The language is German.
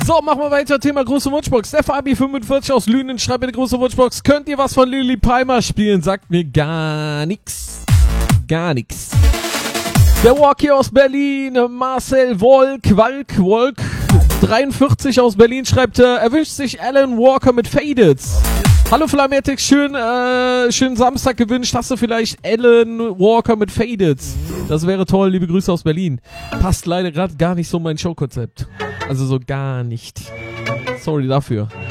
So, machen wir weiter. Thema große Wunschbox. Der Fabi 45 aus Lünen schreibt mir eine große Wunschbox. Könnt ihr was von Lili Palmer spielen? Sagt mir gar nix. Gar nix. Der Walkie aus Berlin, Marcel Wolk 43 aus Berlin schreibt, er wünscht sich Alan Walker mit Faded. Hallo Flametic, schönen Samstag gewünscht. Hast du vielleicht Alan Walker mit Faded? Das wäre toll, liebe Grüße aus Berlin. Passt leider gerade gar nicht so mein Showkonzept. Also so gar nicht. Sorry dafür.